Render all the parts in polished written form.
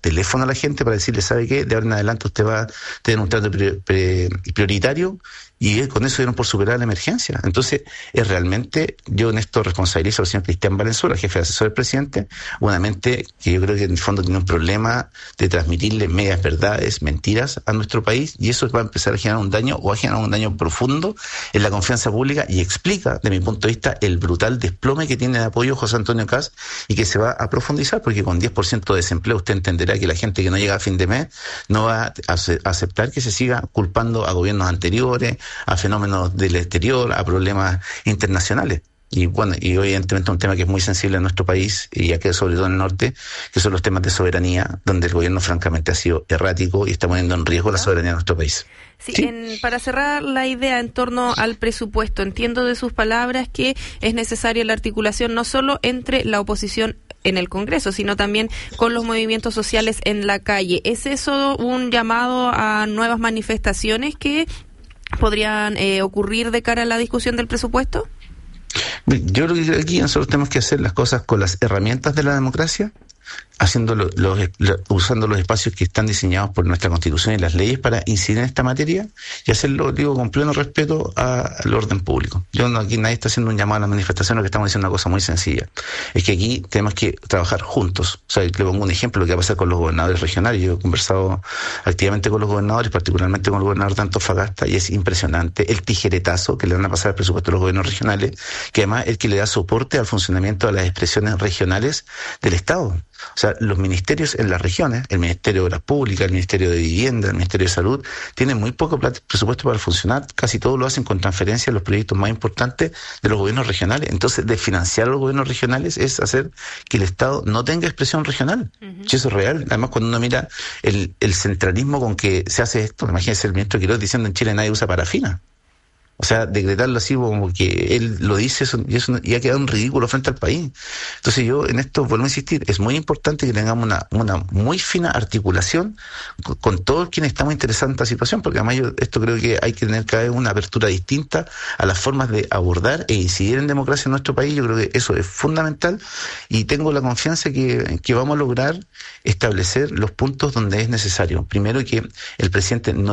teléfono a la gente para decirle, ¿sabe qué? De ahora en adelante usted va a tener un trato prioritario, y con eso dieron por superar la emergencia. Entonces, es realmente, yo en esto responsabilizo al señor Cristian Valenzuela, jefe de asesor del presidente, una mente que yo creo que en el fondo tiene un problema de transmitirle medias verdades, mentiras a nuestro país, y eso va a empezar a generar un daño, o a generar un daño profundo en la confianza pública, y explica, de mi punto de vista, el brutal desplome que tiene de apoyo José Antonio Kast, y que se va a profundizar, porque con 10% de desempleo usted entenderá que la gente que no llega a fin de mes no va a aceptar que se siga culpando a gobiernos anteriores, a fenómenos del exterior, a problemas internacionales. Y bueno, y evidentemente un tema que es muy sensible en nuestro país, y ya que sobre todo en el norte, que son los temas de soberanía, donde el gobierno francamente ha sido errático y está poniendo en riesgo la soberanía de nuestro país. Sí. Para cerrar la idea en torno al presupuesto, entiendo de sus palabras que es necesaria la articulación no solo entre la oposición en el Congreso, sino también con los movimientos sociales en la calle. ¿Es eso un llamado a nuevas manifestaciones que podrían ocurrir de cara a la discusión del presupuesto? Yo creo que aquí nosotros tenemos que hacer las cosas con las herramientas de la democracia, usando los espacios que están diseñados por nuestra Constitución y las leyes para incidir en esta materia, y hacerlo, digo, con pleno respeto al orden público. Aquí nadie está haciendo un llamado a la manifestación, lo que estamos diciendo una cosa muy sencilla. Es que aquí tenemos que trabajar juntos. O sea, le pongo un ejemplo, lo que va a pasar con los gobernadores regionales. Yo he conversado activamente con los gobernadores, particularmente con el gobernador de Antofagasta, y es impresionante el tijeretazo que le van a pasar al presupuesto de los gobiernos regionales, que además es el que le da soporte al funcionamiento de las expresiones regionales del Estado. O sea, los ministerios en las regiones, el Ministerio de Obras Públicas, el Ministerio de Vivienda, el Ministerio de Salud, tienen muy poco presupuesto para funcionar. Casi todo lo hacen con transferencias a los proyectos más importantes de los gobiernos regionales. Entonces, desfinanciar a los gobiernos regionales es hacer que el Estado no tenga expresión regional. Si eso es real. Además, cuando uno mira el centralismo con que se hace esto, imagínese el ministro Quiroz diciendo en Chile nadie usa parafina. O sea, decretarlo así como que él lo dice y ha quedado un ridículo frente al país. Entonces yo en esto vuelvo a insistir, es muy importante que tengamos una muy fina articulación con todos quienes estamos interesados en esta situación, porque además esto creo que hay que tener cada vez una apertura distinta a las formas de abordar e incidir en democracia en nuestro país. Yo creo que eso es fundamental, y tengo la confianza que vamos a lograr establecer los puntos donde es necesario. Primero, que el presidente no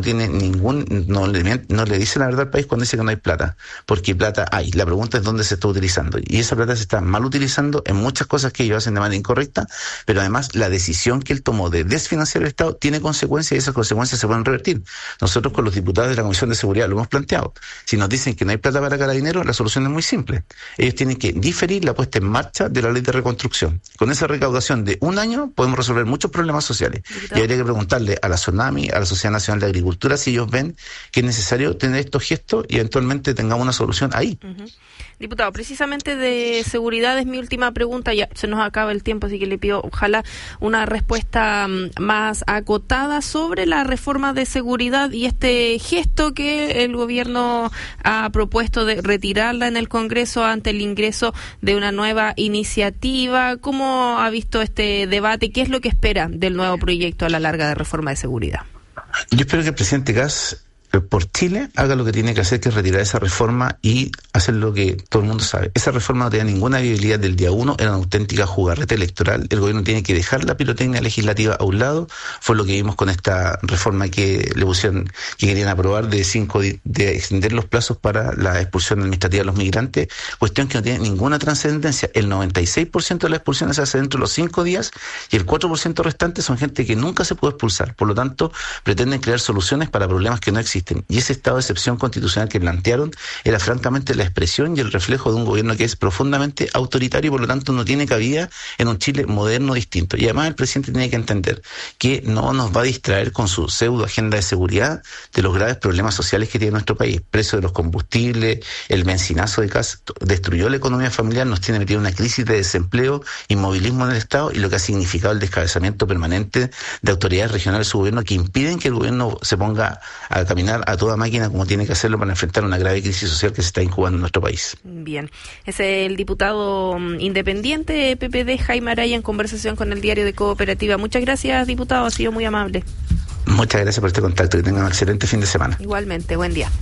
le dice la verdad al país cuando dice que no hay plata, porque plata hay. La pregunta es dónde se está utilizando, y esa plata se está mal utilizando en muchas cosas que ellos hacen de manera incorrecta, pero además la decisión que él tomó de desfinanciar el Estado tiene consecuencias, y esas consecuencias se pueden revertir. Nosotros con los diputados de la Comisión de Seguridad lo hemos planteado. Si nos dicen que no hay plata para Carabineros, la solución es muy simple. Ellos tienen que diferir la puesta en marcha de la ley de reconstrucción. Con esa recaudación de un año podemos resolver muchos problemas sociales. Y habría que preguntarle a la SONAMI, a la Sociedad Nacional de Agricultura, si ellos ven que es necesario tener estos gestos y eventualmente tengamos una solución ahí. Diputado, precisamente de seguridad es mi última pregunta, ya se nos acaba el tiempo, así que le pido ojalá una respuesta más acotada sobre la reforma de seguridad y este gesto que el gobierno ha propuesto de retirarla en el Congreso ante el ingreso de una nueva iniciativa. ¿Cómo ha visto este debate? ¿Qué es lo que espera del nuevo proyecto a la larga de reforma de seguridad? Yo espero que el presidente Kast por Chile haga lo que tiene que hacer, que es retirar esa reforma y hacer lo que todo el mundo sabe. Esa reforma no tenía ninguna viabilidad del día 1, era una auténtica jugarreta electoral. El gobierno tiene que dejar la pirotecnia legislativa a un lado. Fue lo que vimos con esta reforma que le pusieron, que querían aprobar de extender los plazos para la expulsión administrativa de los migrantes, cuestión que no tiene ninguna trascendencia. El 96% de las expulsiones se hace dentro de los 5 días y el 4% restante son gente que nunca se puede expulsar. Por lo tanto, pretenden crear soluciones para problemas que no existen. Y ese estado de excepción constitucional que plantearon era francamente la expresión y el reflejo de un gobierno que es profundamente autoritario y por lo tanto no tiene cabida en un Chile moderno distinto. Y además el presidente tiene que entender que no nos va a distraer con su pseudo agenda de seguridad de los graves problemas sociales que tiene nuestro país. Precio de los combustibles, el bencinazo de Kast destruyó la economía familiar, nos tiene metido en una crisis de desempleo, inmovilismo en el Estado y lo que ha significado el descabezamiento permanente de autoridades regionales de su gobierno que impiden que el gobierno se ponga a caminar a toda máquina como tiene que hacerlo para enfrentar una grave crisis social que se está incubando en nuestro país. Bien, es el diputado independiente PPD Jaime Araya en conversación con el Diario de Cooperativa. Muchas gracias, diputado, ha sido muy amable. Muchas gracias por este contacto, que tengan un excelente fin de semana. Igualmente, buen día.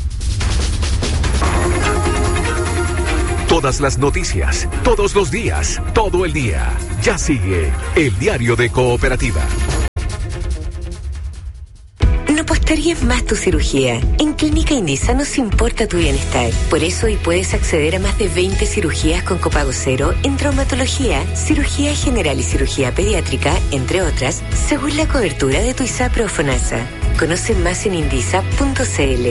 Todas las noticias, todos los días, todo el día. Ya sigue el Diario de Cooperativa. disfrutarías más tu cirugía. En Clínica Indisa nos importa tu bienestar. Por eso hoy puedes acceder a más de 20 cirugías con copago cero en traumatología, cirugía general y cirugía pediátrica, entre otras, según la cobertura de tu ISAPRE o FONASA. Conoce más en indisa.cl.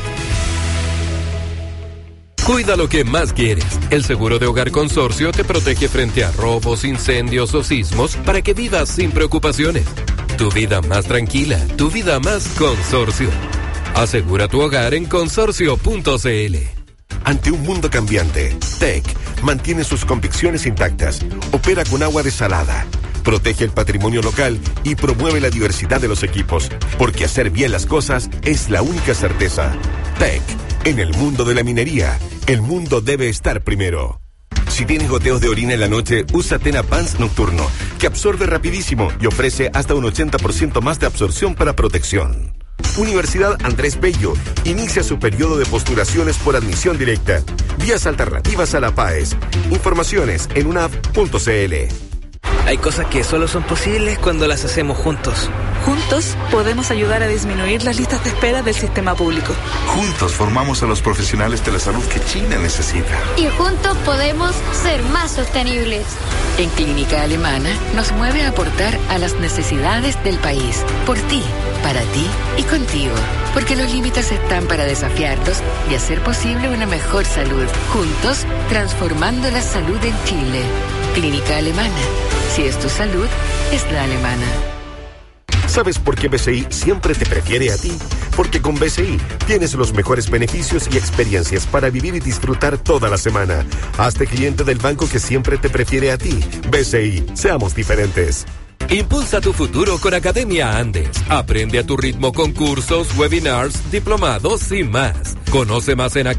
Cuida lo que más quieres. El seguro de hogar Consorcio te protege frente a robos, incendios o sismos para que vivas sin preocupaciones. Tu vida más tranquila, tu vida más Consorcio. Asegura tu hogar en consorcio.cl. Ante un mundo cambiante, TEC mantiene sus convicciones intactas, opera con agua desalada, protege el patrimonio local y promueve la diversidad de los equipos, porque hacer bien las cosas es la única certeza. TEC, en el mundo de la minería, el mundo debe estar primero. Si tienes goteos de orina en la noche, usa Tena Pants Nocturno, que absorbe rapidísimo y ofrece hasta un 80% más de absorción para protección. Universidad Andrés Bello inicia su periodo de postulaciones por admisión directa. Vías alternativas a la PAES. Informaciones en unaf.cl. Hay cosas que solo son posibles cuando las hacemos juntos. Juntos podemos ayudar a disminuir las listas de espera del sistema público. Juntos formamos a los profesionales de la salud que China necesita. Y juntos podemos ser más sostenibles. En Clínica Alemana nos mueve a aportar a las necesidades del país. Por ti, para ti y contigo. Porque los límites están para desafiarlos y hacer posible una mejor salud. Juntos, transformando la salud en Chile. Clínica Alemana. Si es tu salud, es la alemana. ¿Sabes por qué BCI siempre te prefiere a ti? Porque con BCI tienes los mejores beneficios y experiencias para vivir y disfrutar toda la semana. Hazte cliente del banco que siempre te prefiere a ti. BCI, seamos diferentes. Impulsa tu futuro con Academia Andes. Aprende a tu ritmo con cursos, webinars, diplomados y más. Conoce más en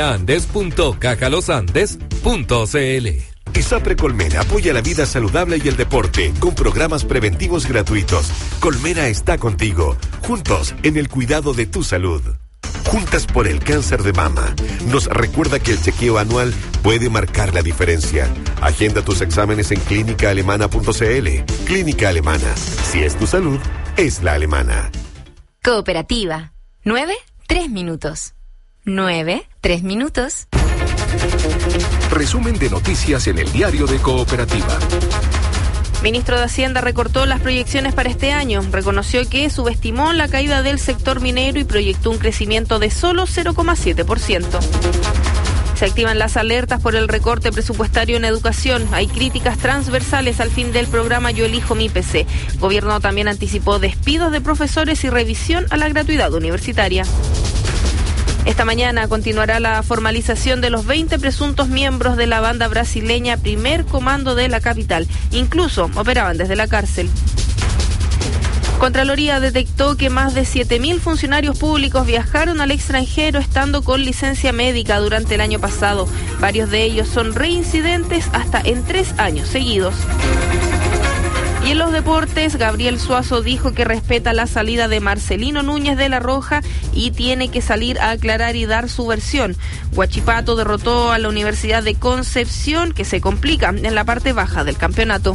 academiaandes.cajalosandes.cl. ISAPRE Colmena apoya la vida saludable y el deporte con programas preventivos gratuitos. Colmena está contigo, juntos en el cuidado de tu salud. Juntas por el cáncer de mama. Nos recuerda que el chequeo anual puede marcar la diferencia. Agenda tus exámenes en clínicaalemana.cl. Clínica Alemana. Si es tu salud, es la alemana. Cooperativa. 9, 3 minutos. 9, 3 minutos. Resumen de noticias en el diario de Cooperativa. Ministro de Hacienda recortó las proyecciones para este año. Reconoció que subestimó la caída del sector minero y proyectó un crecimiento de solo 0,7%. Se activan las alertas por el recorte presupuestario en educación. Hay críticas transversales al fin del programa Yo Elijo Mi PC. El gobierno también anticipó despidos de profesores y revisión a la gratuidad universitaria. Esta mañana continuará la formalización de los 20 presuntos miembros de la banda brasileña Primer Comando de la capital. Incluso operaban desde la cárcel. Contraloría detectó que más de 7.000 funcionarios públicos viajaron al extranjero estando con licencia médica durante el año pasado. Varios de ellos son reincidentes hasta en 3 años seguidos. Y en los deportes, Gabriel Suazo dijo que respeta la salida de Marcelino Núñez de la Roja y tiene que salir a aclarar y dar su versión. Huachipato derrotó a la Universidad de Concepción, que se complica en la parte baja del campeonato.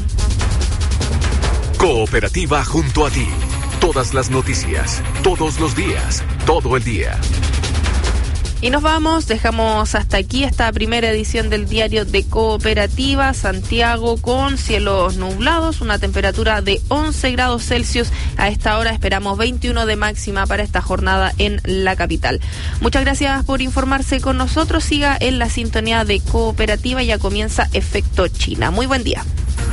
Cooperativa junto a ti. Todas las noticias, todos los días, todo el día. Y nos vamos, dejamos hasta aquí esta primera edición del diario de Cooperativa. Santiago con cielos nublados, una temperatura de 11 grados Celsius. A esta hora esperamos 21 de máxima para esta jornada en la capital. Muchas gracias por informarse con nosotros. Siga en la sintonía de Cooperativa, ya comienza Efecto China. Muy buen día.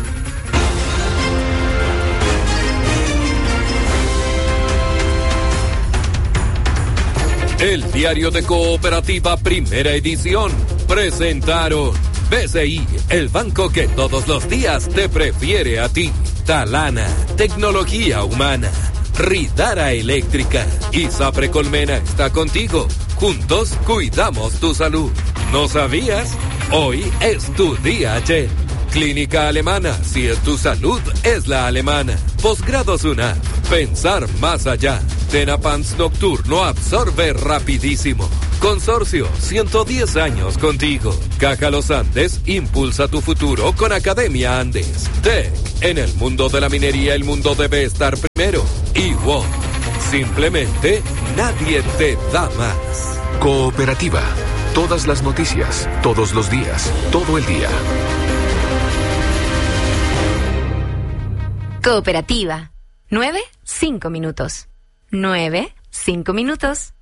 El diario de Cooperativa, primera edición, presentaron BCI, el banco que todos los días te prefiere a ti. Talana, tecnología humana. Ridara Eléctrica. ISAPRE Colmena está contigo. Juntos cuidamos tu salud. ¿No sabías? Hoy es tu día, Che. Clínica Alemana, si es tu salud, es la alemana. Posgrados UNAF, pensar más allá. Tena Pants Nocturno absorbe rapidísimo. Consorcio, 110 años contigo. Caja Los Andes, impulsa tu futuro con Academia Andes. TEC, en el mundo de la minería el mundo debe estar primero. Y WOM, Simplemente nadie te da más. Cooperativa. Todas las noticias, todos los días, todo el día. Cooperativa. 9, 5 minutos. 9, 5 minutos.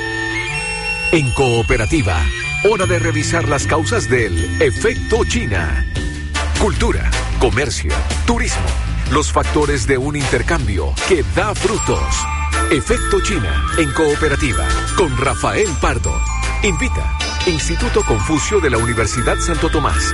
En Cooperativa, hora de revisar las causas del efecto China. Cultura, comercio, turismo, los factores de un intercambio que da frutos. Efecto China en Cooperativa con Rafael Pardo. Invita Instituto Confucio de la Universidad Santo Tomás.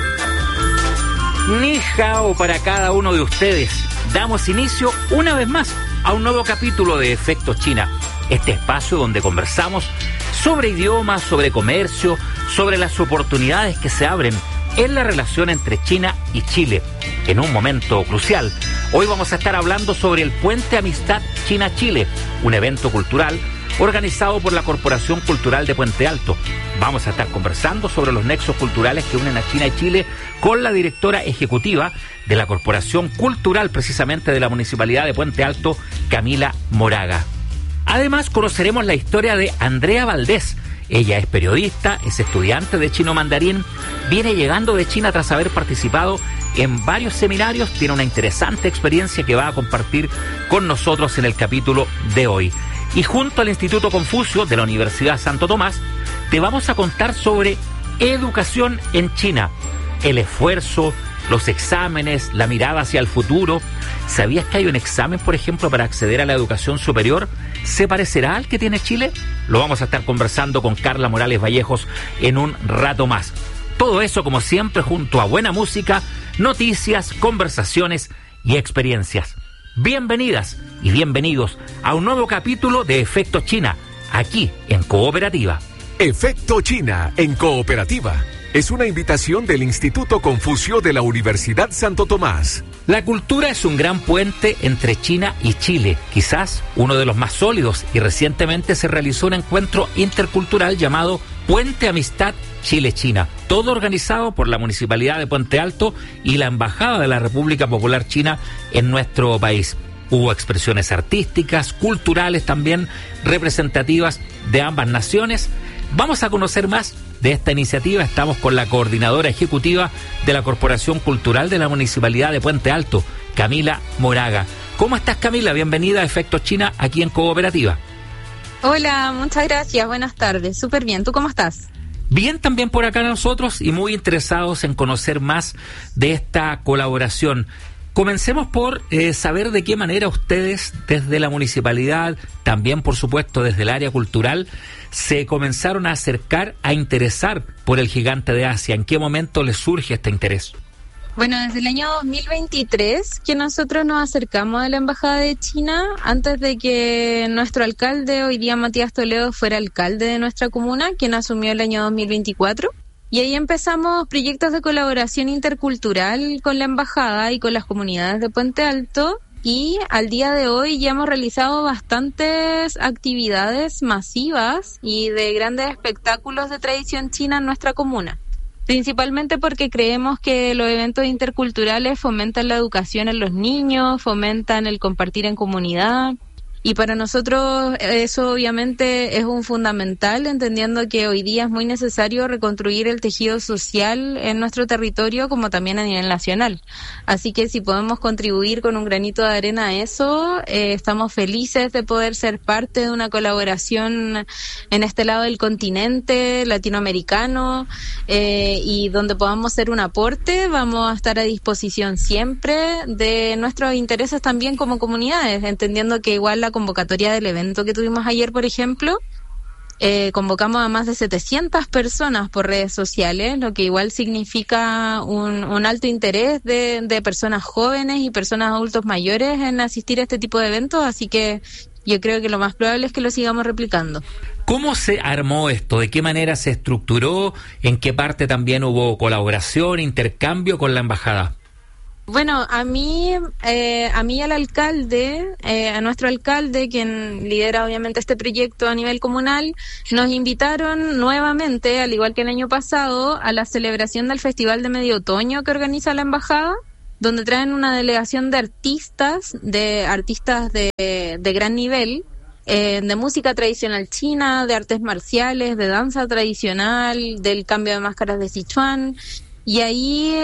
Ni hao para cada uno de ustedes. Damos inicio una vez más a un nuevo capítulo de Efecto China. Este espacio donde conversamos sobre idiomas, sobre comercio, sobre las oportunidades que se abren en la relación entre China y Chile. En un momento crucial, hoy vamos a estar hablando sobre el Puente Amistad China-Chile, un evento cultural organizado por la Corporación Cultural de Puente Alto. Vamos a estar conversando sobre los nexos culturales que unen a China y Chile con la directora ejecutiva de la Corporación Cultural, precisamente de la Municipalidad de Puente Alto, Camila Moraga. Además, conoceremos la historia de Andrea Valdés. Ella es periodista, es estudiante de chino mandarín, viene llegando de China tras haber participado en varios seminarios, tiene una interesante experiencia que va a compartir con nosotros en el capítulo de hoy. Y junto al Instituto Confucio de la Universidad Santo Tomás, te vamos a contar sobre educación en China, el esfuerzo, los exámenes, la mirada hacia el futuro. ¿Sabías que hay un examen, por ejemplo, para acceder a la educación superior? ¿Se parecerá al que tiene Chile? Lo vamos a estar conversando con Carla Morales Vallejos en un rato más. Todo eso, como siempre, junto a buena música, noticias, conversaciones y experiencias. Bienvenidas y bienvenidos a un nuevo capítulo de Efecto China, aquí en Cooperativa. Efecto China en Cooperativa. Es una invitación del Instituto Confucio de la Universidad Santo Tomás. La cultura es un gran puente entre China y Chile, quizás uno de los más sólidos, y recientemente se realizó un encuentro intercultural llamado Puente Amistad Chile-China, todo organizado por la Municipalidad de Puente Alto y la Embajada de la República Popular China en nuestro país. Hubo expresiones artísticas, culturales también, representativas de ambas naciones. Vamos a conocer más de esta iniciativa. Estamos con la coordinadora ejecutiva de la Corporación Cultural de la Municipalidad de Puente Alto, Camila Moraga. ¿Cómo estás, Camila? Bienvenida a Efecto China aquí en Cooperativa. Hola, muchas gracias. Buenas tardes. Súper bien. ¿Tú cómo estás? Bien, también por acá nosotros y muy interesados en conocer más de esta colaboración. Comencemos por saber de qué manera ustedes desde la municipalidad, también por supuesto desde el área cultural, se comenzaron a acercar, a interesar por el gigante de Asia. ¿En qué momento les surge este interés? Bueno, desde el año 2023 que nosotros nos acercamos a la Embajada de China, antes de que nuestro alcalde, hoy día Matías Toledo, fuera alcalde de nuestra comuna, quien asumió el año 2024. Y ahí empezamos proyectos de colaboración intercultural con la Embajada y con las comunidades de Puente Alto. Y al día de hoy ya hemos realizado bastantes actividades masivas y de grandes espectáculos de tradición china en nuestra comuna. Principalmente porque creemos que los eventos interculturales fomentan la educación en los niños, fomentan el compartir en comunidad. Y para nosotros eso obviamente es un fundamental, entendiendo que hoy día es muy necesario reconstruir el tejido social en nuestro territorio como también a nivel nacional. Así que si podemos contribuir con un granito de arena a eso, estamos felices de poder ser parte de una colaboración en este lado del continente latinoamericano y donde podamos ser un aporte. Vamos a estar a disposición siempre de nuestros intereses también como comunidades, entendiendo que igual la convocatoria del evento que tuvimos ayer, por ejemplo, convocamos a más de 700 personas por redes sociales, lo que igual significa un alto interés de personas jóvenes y personas adultos mayores en asistir a este tipo de eventos, así que yo creo que lo más probable es que lo sigamos replicando. ¿Cómo se armó esto? ¿De qué manera se estructuró? ¿En qué parte también hubo colaboración, intercambio con la embajada? Bueno, a mí al alcalde, a nuestro alcalde, quien lidera obviamente este proyecto a nivel comunal, nos invitaron nuevamente, al igual que el año pasado, a la celebración del Festival de Medio Otoño que organiza la embajada, donde traen una delegación de artistas de gran nivel, de música tradicional china, de artes marciales, de danza tradicional, del cambio de máscaras de Sichuan. Y ahí,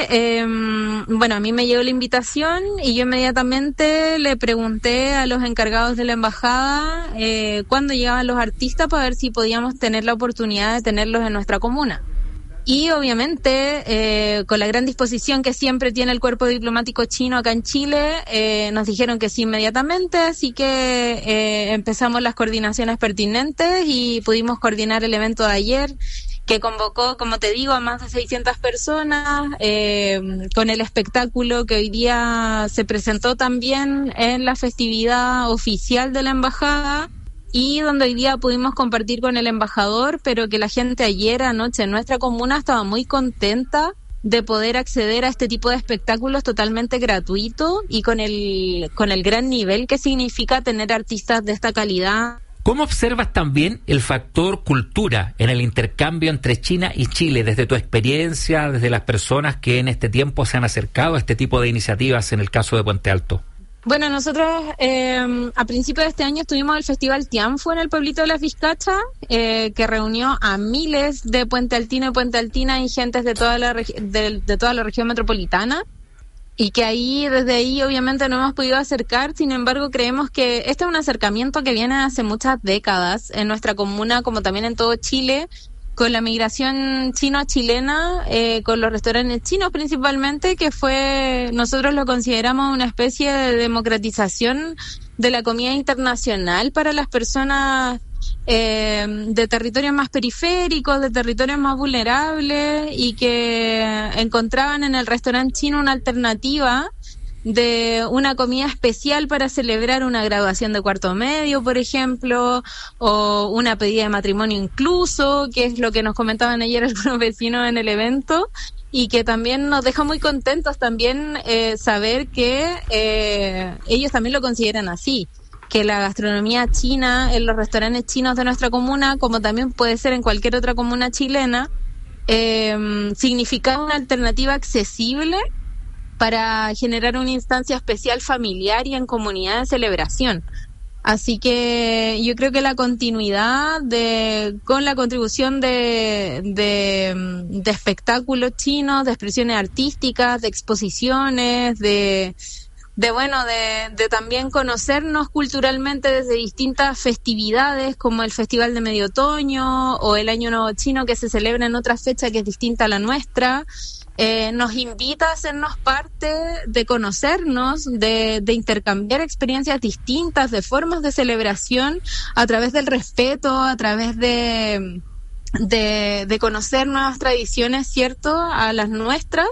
a mí me llegó la invitación y yo inmediatamente le pregunté a los encargados de la embajada cuándo llegaban los artistas para ver si podíamos tener la oportunidad de tenerlos en nuestra comuna. Y obviamente, con la gran disposición que siempre tiene el cuerpo diplomático chino acá en Chile, nos dijeron que sí inmediatamente, así que empezamos las coordinaciones pertinentes y pudimos coordinar el evento de ayer, que convocó, como te digo, a más de 600 personas, con el espectáculo que hoy día se presentó también en la festividad oficial de la embajada, y donde hoy día pudimos compartir con el embajador, pero que la gente ayer anoche en nuestra comuna estaba muy contenta de poder acceder a este tipo de espectáculos totalmente gratuito y con el gran nivel que significa tener artistas de esta calidad. ¿Cómo observas también el factor cultura en el intercambio entre China y Chile, desde tu experiencia, desde las personas que en este tiempo se han acercado a este tipo de iniciativas en el caso de Puente Alto? Bueno, nosotros a principios de este año estuvimos en el Festival Tianfu en el pueblito de Las Vizcachas, que reunió a miles de puentealtinos y puentealtinas y gentes de toda la región metropolitana, y que desde ahí obviamente no hemos podido acercar. Sin embargo, creemos que este es un acercamiento que viene hace muchas décadas en nuestra comuna, como también en todo Chile, con la migración chino-chilena, con los restaurantes chinos principalmente, que nosotros lo consideramos una especie de democratización de la comida internacional para las personas de territorios más periféricos, de territorios más vulnerables, y que encontraban en el restaurante chino una alternativa de una comida especial para celebrar una graduación de cuarto medio, por ejemplo, o una pedida de matrimonio incluso, que es lo que nos comentaban ayer algunos vecinos en el evento, y que también nos deja muy contentos también saber que ellos también lo consideran así, que la gastronomía china en los restaurantes chinos de nuestra comuna, como también puede ser en cualquier otra comuna chilena, significa una alternativa accesible para generar una instancia especial familiar y en comunidad de celebración. Así que yo creo que la continuidad con la contribución de espectáculos chinos, de expresiones artísticas, de exposiciones, de también conocernos culturalmente desde distintas festividades, como el Festival de Medio Otoño o el Año Nuevo Chino, que se celebra en otra fecha que es distinta a la nuestra. Nos invita a hacernos parte de conocernos, de intercambiar experiencias distintas, de formas de celebración, a través del respeto, a través de conocer nuevas tradiciones, ¿cierto?, a las nuestras,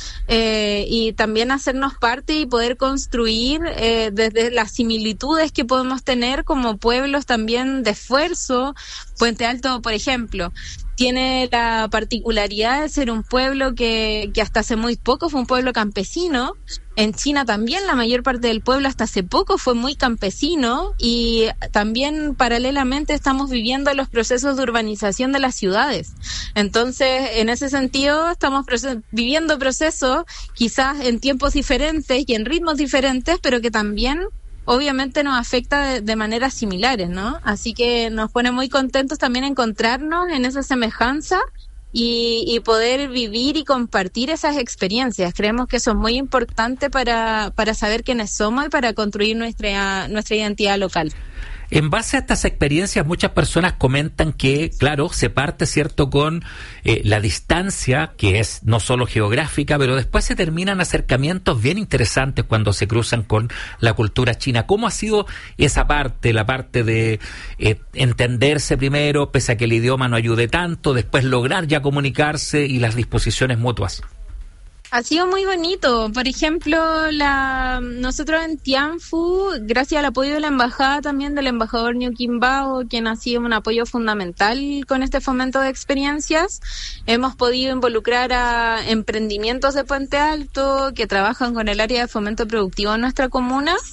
y también hacernos parte y poder construir desde las similitudes que podemos tener como pueblos también de esfuerzo. Puente Alto, por ejemplo, tiene la particularidad de ser un pueblo que hasta hace muy poco fue un pueblo campesino. En China también la mayor parte del pueblo hasta hace poco fue muy campesino, y también paralelamente estamos viviendo los procesos de urbanización de las ciudades. Entonces, en ese sentido, estamos viviendo procesos quizás en tiempos diferentes y en ritmos diferentes, pero que también obviamente nos afecta de maneras similares, ¿no? Así que nos pone muy contentos también encontrarnos en esa semejanza y poder vivir y compartir esas experiencias. Creemos que eso es muy importante para saber quiénes somos y para construir nuestra identidad local. En base a estas experiencias, muchas personas comentan que, claro, se parte, ¿cierto?, con la distancia, que es no solo geográfica, pero después se terminan acercamientos bien interesantes cuando se cruzan con la cultura china. ¿Cómo ha sido esa parte, la parte de entenderse primero, pese a que el idioma no ayude tanto, después lograr ya comunicarse y las disposiciones mutuas? Ha sido muy bonito. Por ejemplo, nosotros en Tianfu, gracias al apoyo de la embajada también, del embajador Niu Qimbao, quien ha sido un apoyo fundamental con este fomento de experiencias, hemos podido involucrar a emprendimientos de Puente Alto que trabajan con el área de fomento productivo en nuestra comuna,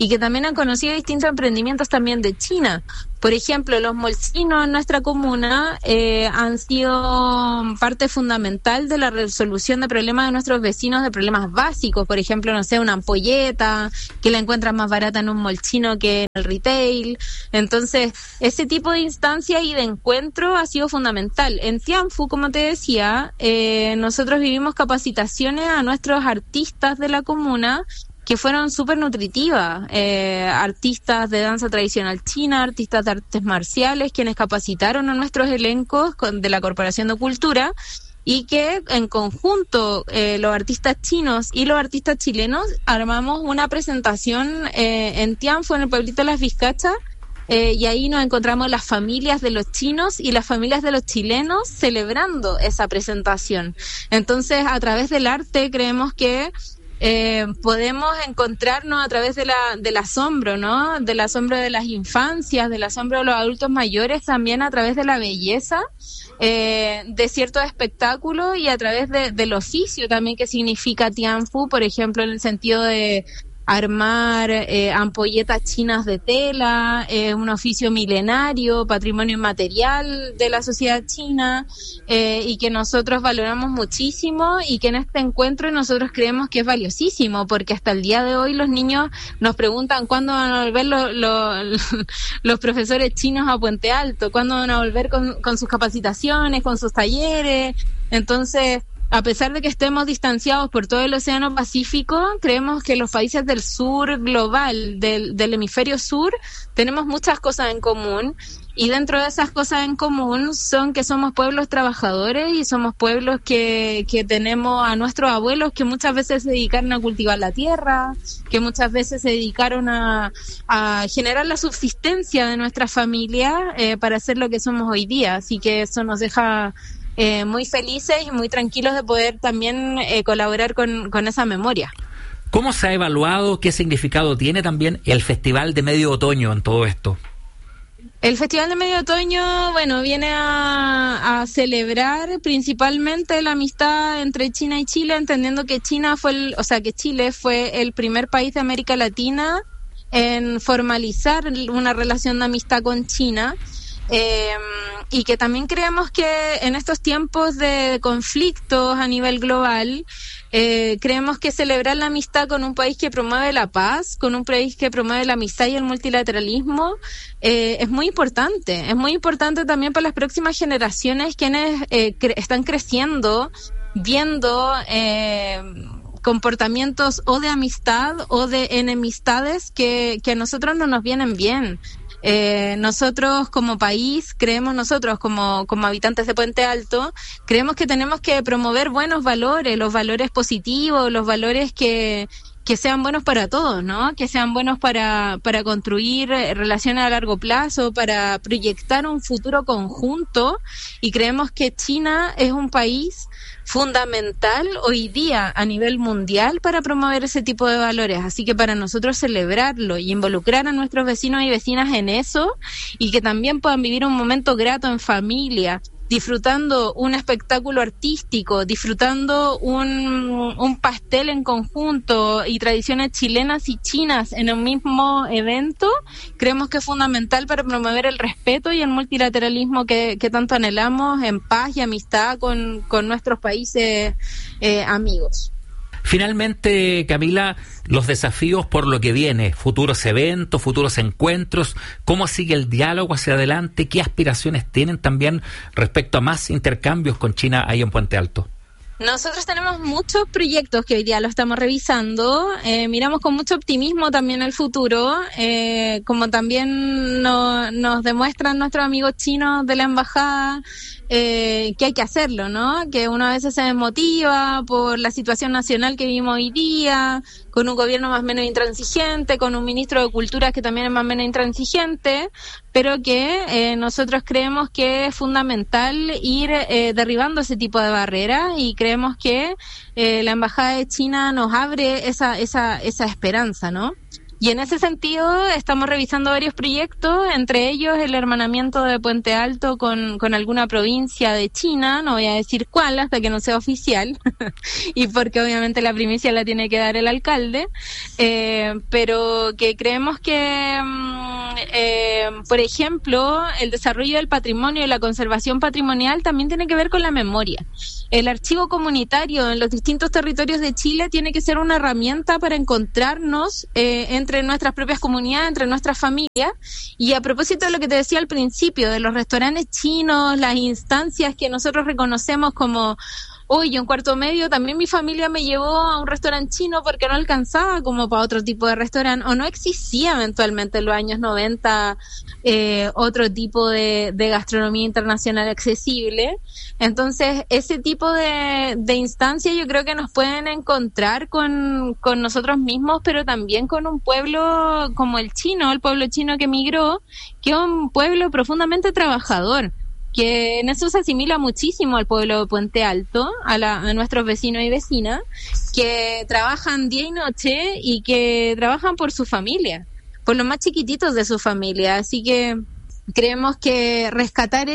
y que también han conocido distintos emprendimientos también de China. Por ejemplo, los molchinos en nuestra comuna han sido parte fundamental de la resolución de problemas de nuestros vecinos, de problemas básicos. Por ejemplo, no sé, una ampolleta, que la encuentran más barata en un molchino que en el retail. Entonces, ese tipo de instancia y de encuentro ha sido fundamental. En Tianfu, como te decía, nosotros vivimos capacitaciones a nuestros artistas de la comuna que fueron súper nutritivas, artistas de danza tradicional china, artistas de artes marciales, quienes capacitaron a nuestros elencos de la Corporación de Cultura, y que en conjunto los artistas chinos y los artistas chilenos armamos una presentación en Tianfu, en el pueblito de Las Vizcachas, y ahí nos encontramos las familias de los chinos y las familias de los chilenos celebrando esa presentación. Entonces, a través del arte creemos que podemos encontrarnos a través del asombro, ¿no? Del asombro de las infancias, del asombro de los adultos mayores, también a través de la belleza de ciertos espectáculos y a través del oficio también que significa Tianfu, por ejemplo, en el sentido de armar ampolletas chinas de tela, un oficio milenario, patrimonio inmaterial de la sociedad china, y que nosotros valoramos muchísimo y que en este encuentro nosotros creemos que es valiosísimo, porque hasta el día de hoy los niños nos preguntan cuándo van a volver los profesores chinos a Puente Alto, cuándo van a volver con sus capacitaciones, con sus talleres. Entonces, a pesar de que estemos distanciados por todo el Océano Pacífico, creemos que los países del sur global, del hemisferio sur, tenemos muchas cosas en común, y dentro de esas cosas en común son que somos pueblos trabajadores y somos pueblos que tenemos a nuestros abuelos que muchas veces se dedicaron a cultivar la tierra, que muchas veces se dedicaron a generar la subsistencia de nuestra familia para ser lo que somos hoy día. Así que eso nos deja muy felices y muy tranquilos de poder también colaborar con esa memoria. ¿Cómo se ha evaluado, qué significado tiene también el Festival de Medio Otoño en todo esto? El Festival de Medio Otoño, bueno, viene a celebrar principalmente la amistad entre China y Chile, entendiendo que que Chile fue el primer país de América Latina en formalizar una relación de amistad con China. Y que también creemos que en estos tiempos de conflictos a nivel global, creemos que celebrar la amistad con un país que promueve la paz, con un país que promueve la amistad y el multilateralismo, es muy importante. Es muy importante también para las próximas generaciones quienes están creciendo, viendo comportamientos o de amistad o de enemistades que a nosotros no nos vienen bien. Nosotros como país, creemos nosotros como habitantes de Puente Alto, creemos que tenemos que promover buenos valores, los valores positivos, los valores que sean buenos para todos, ¿no? Que sean buenos para construir relaciones a largo plazo, para proyectar un futuro conjunto, y creemos que China es un país fundamental hoy día a nivel mundial para promover ese tipo de valores. Así que para nosotros celebrarlo y involucrar a nuestros vecinos y vecinas en eso, y que también puedan vivir un momento grato en familia, disfrutando un espectáculo artístico, disfrutando un pastel en conjunto y tradiciones chilenas y chinas en un mismo evento, creemos que es fundamental para promover el respeto y el multilateralismo que tanto anhelamos en paz y amistad con nuestros países amigos. Finalmente, Camila, los desafíos por lo que viene, futuros eventos, futuros encuentros, ¿cómo sigue el diálogo hacia adelante? ¿Qué aspiraciones tienen también respecto a más intercambios con China ahí en Puente Alto? Nosotros tenemos muchos proyectos que hoy día lo estamos revisando, miramos con mucho optimismo también el futuro, como también nos demuestran nuestros amigos chinos de la embajada, que hay que hacerlo, ¿no? Que uno a veces se desmotiva por la situación nacional que vivimos hoy día, con un gobierno más o menos intransigente, con un ministro de Cultura que también es más o menos intransigente, pero que nosotros creemos que es fundamental ir derribando ese tipo de barreras, y creemos que la Embajada de China nos abre esa esperanza, ¿no? Y en ese sentido estamos revisando varios proyectos, entre ellos el hermanamiento de Puente Alto con alguna provincia de China, no voy a decir cuál hasta que no sea oficial, y porque obviamente la primicia la tiene que dar el alcalde, pero que creemos que, por ejemplo, el desarrollo del patrimonio y la conservación patrimonial también tiene que ver con la memoria. El archivo comunitario en los distintos territorios de Chile tiene que ser una herramienta para encontrarnos entre nuestras propias comunidades, entre nuestras familias. Y a propósito de lo que te decía al principio, de los restaurantes chinos, las instancias que nosotros reconocemos como... Yo en cuarto medio también mi familia me llevó a un restaurante chino porque no alcanzaba como para otro tipo de restaurante, o no existía eventualmente en los años 90 otro tipo de gastronomía internacional accesible. Entonces ese tipo de instancias yo creo que nos pueden encontrar con nosotros mismos, pero también con un pueblo como el chino, el pueblo chino que migró, que es un pueblo profundamente trabajador, que en eso se asimila muchísimo al pueblo de Puente Alto, a nuestros vecinos y vecinas, que trabajan día y noche y que trabajan por su familia, por los más chiquititos de su familia. Así que creemos que rescatar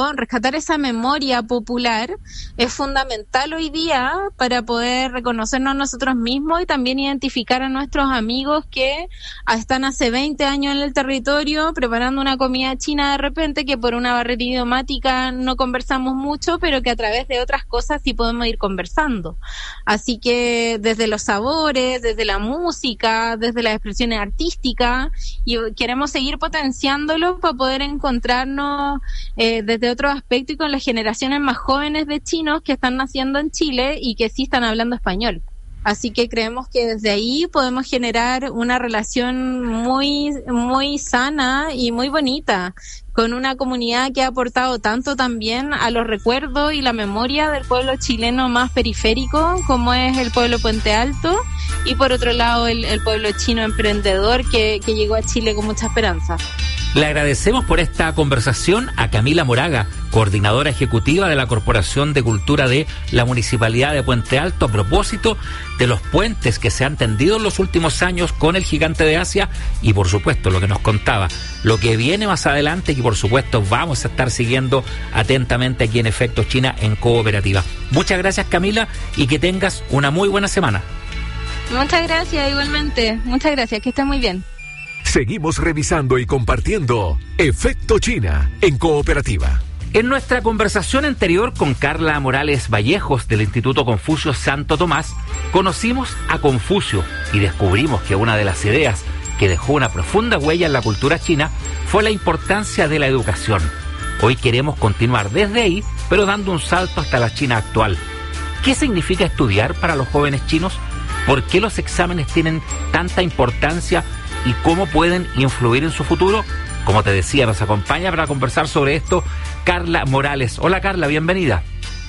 esa memoria popular es fundamental hoy día para poder reconocernos nosotros mismos y también identificar a nuestros amigos que están hace 20 años en el territorio preparando una comida china de repente, que por una barrera idiomática no conversamos mucho, pero que a través de otras cosas sí podemos ir conversando. Así que desde los sabores, desde la música, desde las expresiones artísticas, y queremos seguir potenciándolo para poder encontrarnos desde otro aspecto y con las generaciones más jóvenes de chinos que están naciendo en Chile y que sí están hablando español. Así que creemos que desde ahí podemos generar una relación muy, muy sana y muy bonita con una comunidad que ha aportado tanto también a los recuerdos y la memoria del pueblo chileno más periférico, como es el pueblo Puente Alto, y por otro lado el pueblo chino emprendedor que llegó a Chile con mucha esperanza. Le agradecemos por esta conversación a Camila Moraga, coordinadora ejecutiva de la Corporación de Cultura de la Municipalidad de Puente Alto, a propósito de los puentes que se han tendido en los últimos años con el Gigante de Asia y, por supuesto, lo que nos contaba, lo que viene más adelante y que, por supuesto, vamos a estar siguiendo atentamente aquí en Efecto China en Cooperativa. Muchas gracias, Camila, y que tengas una muy buena semana. Muchas gracias, igualmente. Muchas gracias, que estés muy bien. Seguimos revisando y compartiendo Efecto China en Cooperativa. En nuestra conversación anterior con Carla Morales Vallejos del Instituto Confucio Santo Tomás, conocimos a Confucio y descubrimos que una de las ideas que dejó una profunda huella en la cultura china fue la importancia de la educación. Hoy queremos continuar desde ahí, pero dando un salto hasta la China actual. ¿Qué significa estudiar para los jóvenes chinos? ¿Por qué los exámenes tienen tanta importancia y cómo pueden influir en su futuro? Como te decía, nos acompaña para conversar sobre esto Carla Morales. Hola, Carla, bienvenida.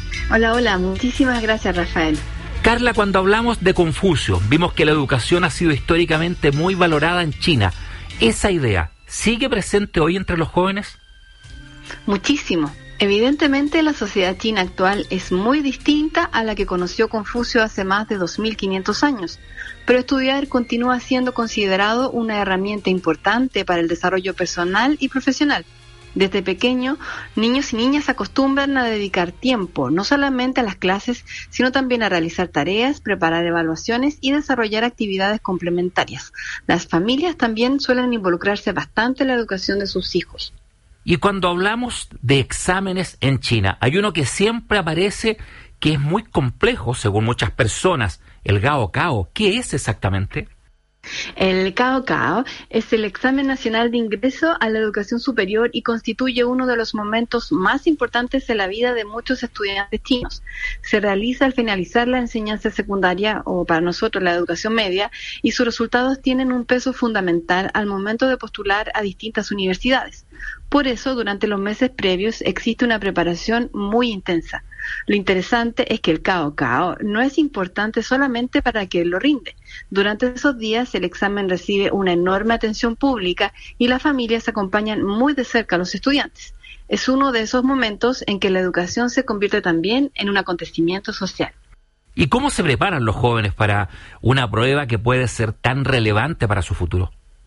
Hola, muchísimas gracias, Rafael. Carla, cuando hablamos de Confucio, vimos que la educación ha sido históricamente muy valorada en China. ¿Esa idea sigue presente hoy entre los jóvenes? Muchísimo. Evidentemente, la sociedad china actual es muy distinta a la que conoció Confucio hace más de 2.500 años, pero estudiar continúa siendo considerado una herramienta importante para el desarrollo personal y profesional. Desde pequeño, niños y niñas se acostumbran a dedicar tiempo no solamente a las clases, sino también a realizar tareas, preparar evaluaciones y desarrollar actividades complementarias. Las familias también suelen involucrarse bastante en la educación de sus hijos. Y cuando hablamos de exámenes en China, hay uno que siempre aparece que es muy complejo según muchas personas, el Gaokao. ¿Qué es exactamente? El Gaokao es el examen nacional de ingreso a la educación superior y constituye uno de los momentos más importantes en la vida de muchos estudiantes chinos. Se realiza al finalizar la enseñanza secundaria, o para nosotros la educación media, y sus resultados tienen un peso fundamental al momento de postular a distintas universidades. Por eso, durante los meses previos existe una preparación muy intensa. Lo interesante es que el Gaokao no es importante solamente para quien lo rinde. Durante esos días el examen recibe una enorme atención pública y las familias acompañan muy de cerca a los estudiantes. Es uno de esos momentos en que la educación se convierte también en un acontecimiento social. ¿Y cómo se preparan los jóvenes para una prueba que puede ser tan relevante para su futuro?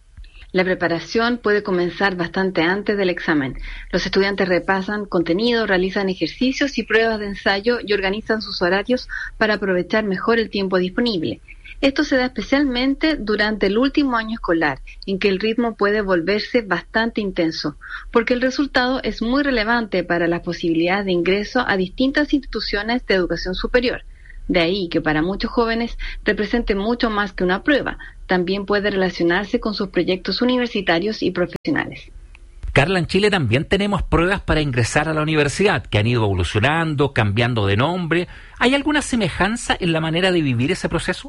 La preparación puede comenzar bastante antes del examen. Los estudiantes repasan contenido, realizan ejercicios y pruebas de ensayo y organizan sus horarios para aprovechar mejor el tiempo disponible. Esto se da especialmente durante el último año escolar, en que el ritmo puede volverse bastante intenso, porque el resultado es muy relevante para las posibilidades de ingreso a distintas instituciones de educación superior. De ahí que para muchos jóvenes represente mucho más que una prueba, también puede relacionarse con sus proyectos universitarios y profesionales. Carla, en Chile también tenemos pruebas para ingresar a la universidad, que han ido evolucionando, cambiando de nombre. ¿Hay alguna semejanza en la manera de vivir ese proceso?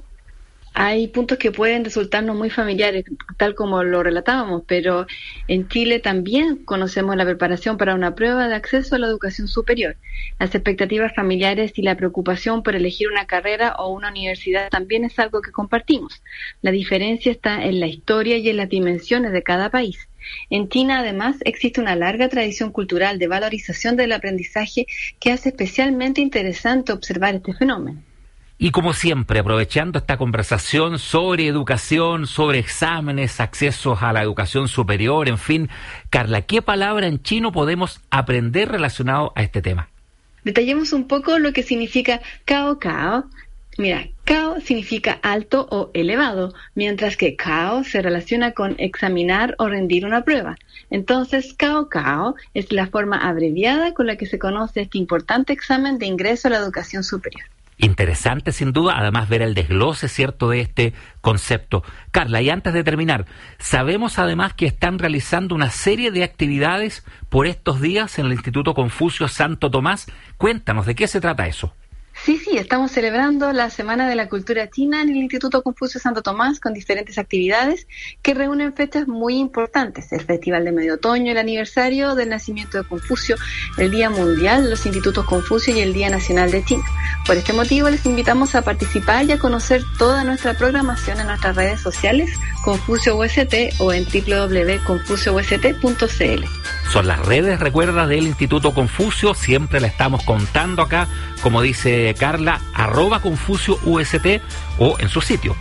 Hay puntos que pueden resultarnos muy familiares, tal como lo relatábamos, pero en Chile también conocemos la preparación para una prueba de acceso a la educación superior. Las expectativas familiares y la preocupación por elegir una carrera o una universidad también es algo que compartimos. La diferencia está en la historia y en las dimensiones de cada país. En China, además, existe una larga tradición cultural de valorización del aprendizaje que hace especialmente interesante observar este fenómeno. Y como siempre, aprovechando esta conversación sobre educación, sobre exámenes, accesos a la educación superior, en fin, Carla, ¿qué palabra en chino podemos aprender relacionado a este tema? Detallemos un poco lo que significa cao cao. Mira, cao significa alto o elevado, mientras que cao se relaciona con examinar o rendir una prueba. Entonces, cao cao es la forma abreviada con la que se conoce este importante examen de ingreso a la educación superior. Interesante, sin duda, además ver el desglose, ¿cierto?, de este concepto. Carla, y antes de terminar, sabemos además que están realizando una serie de actividades por estos días en el Instituto Confucio Santo Tomás. Cuéntanos, ¿de qué se trata eso? Sí, estamos celebrando la Semana de la Cultura China en el Instituto Confucio Santo Tomás con diferentes actividades que reúnen fechas muy importantes. El Festival de Medio Otoño, el aniversario del nacimiento de Confucio, el Día Mundial de los Institutos Confucio y el Día Nacional de China. Por este motivo les invitamos a participar y a conocer toda nuestra programación en nuestras redes sociales, Confucio UST o en www.confucioust.cl. Son las redes, recuerda, del Instituto Confucio, siempre la estamos contando acá, como dice Carla, @ConfucioUST o en su sitio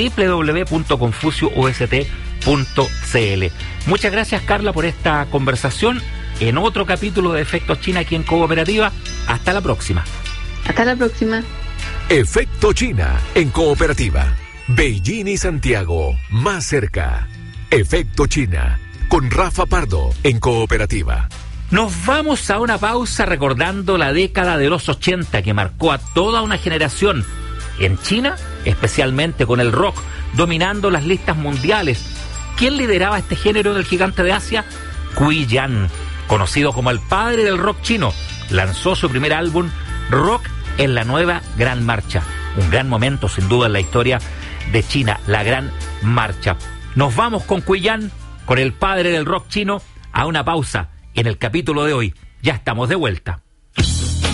www.confucioust.cl. Muchas gracias, Carla, por esta conversación en otro capítulo de Efectos China aquí en Cooperativa. Hasta la próxima. Hasta la próxima. Efecto China en Cooperativa. Beijing y Santiago, más cerca. Efecto China con Rafa Pardo en Cooperativa. Nos vamos a una pausa recordando la década de los 80 que marcó a toda una generación. En China, especialmente con el rock, dominando las listas mundiales. ¿Quién lideraba este género del gigante de Asia? Cui Yan, conocido como el padre del rock chino, lanzó su primer álbum, Rock en la Nueva Gran Marcha. Un gran momento, sin duda, en la historia de China, la Gran Marcha. Nos vamos con Cui Yan, con el padre del rock chino, a una pausa en el capítulo de hoy. Ya estamos de vuelta.